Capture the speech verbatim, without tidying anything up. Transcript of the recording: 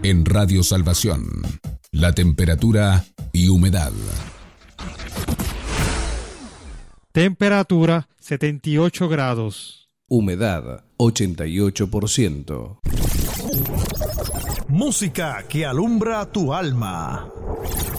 En Radio Salvación, la temperatura y humedad. Temperatura setenta y ocho grados. Humedad ochenta y ocho por ciento. Música que alumbra tu alma.